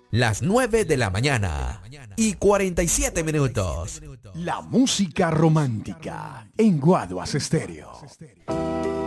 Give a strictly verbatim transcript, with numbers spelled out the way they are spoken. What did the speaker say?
Las nueve de la mañana y cuarenta y siete minutos. La música romántica en Guaduas Estéreo.